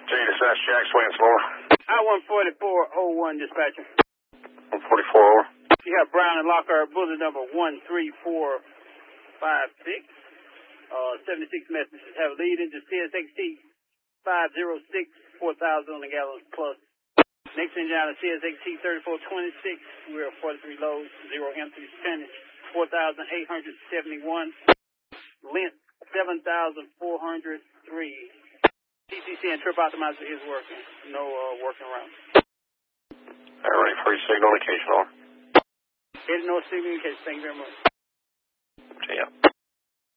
Dispatch, Jack Swans, over. I-14401, dispatcher. 144, over. You have Brown and Lockhart, bullet number 13456. 76 messages have a lead into CSXT 506, 4,000 on the gallons plus. Next engine out of CSXT 3426, we're at 43 loads, 0 empty percentage, 4,871. Length 7,403. TCC and trip optimizer is working. No working around. All right, ready for your signal indication, over. Heading north signal indication. Thank you very much. See ya.